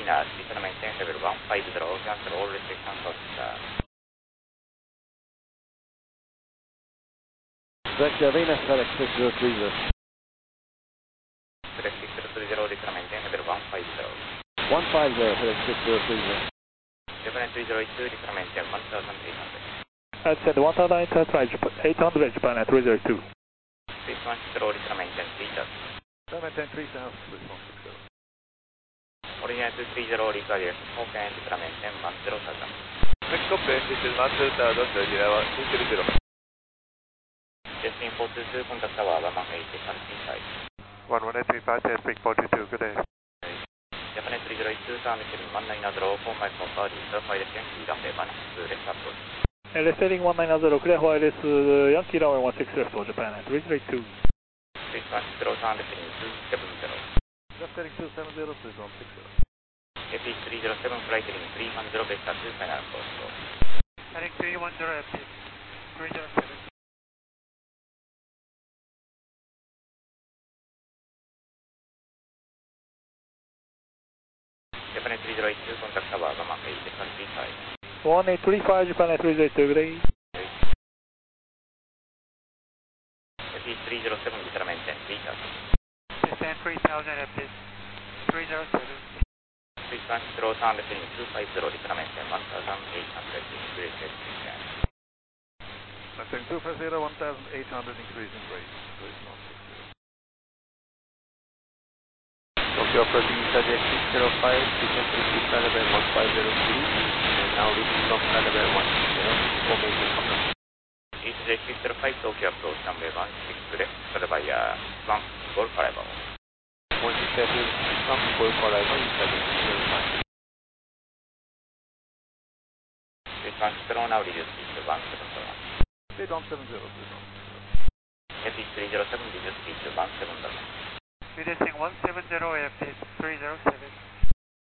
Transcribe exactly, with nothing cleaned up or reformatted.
Venus, descend maintain level one five zero, cancel all restrictions on star. Vector Venus, FedEx six zero three zero. FedEx six zero three zero, descend maintain level one five zero. one five zero, FedEx six zero three zero. Japan three zero eight two, descend maintain one thousand eight hundred. Ascend one thousand eight hundred, Japan three zero two. six one six zero, descend maintain three thousand. Maintain three thousand, six one six zero. Original two three zero, requires four and descend maintain one zero thousand. Next up, this is one zero thousand, two three zero. Testing four two two, contact tower one one eight three five. one one eight three five, Testing four two two, good day. Japan three zero eight two, turn seven one nine zero, four five four five, certified Yankee runway one six left approach. Left heading one nine zero, clear for L S Yankee runway one six left for Japan three zero eight two. six one six zero, turn heading two seven zero. Left heading two seven zero, please one six zero. F E three zero seven, flight heading three one zero, Vector two, final approach. Heading three one zero, F T three zero seven. Japan three zero eight two, contact tower one one eight three five. one eight three five, Japan three zero eight two, good day. F E three zero seven, descend maintain three thousand. Descend three thousand, F T three zero seven. six one six zero, turn heading two five zero, descend maintain one thousand eight hundred, increase destination. Maintain two five zero, one thousand eight hundred, increasing rate, please one six zero. Tokyo approaching Italy six zero five, descend to flight level one five zero three, and now reaching from flight level one six zero, formation contact. East J six zero five, Tokyo approach runway one six left, followed by uh, one Golf arrival. one six zero, from Golf arrival, Italy six zero five. six one six zero, now reduce speed to one seven zero. Speed one seven zero, please one six zero. F E three zero seven, reduce speed to one seven zero. Reducing one seven zero, F T three zero seven.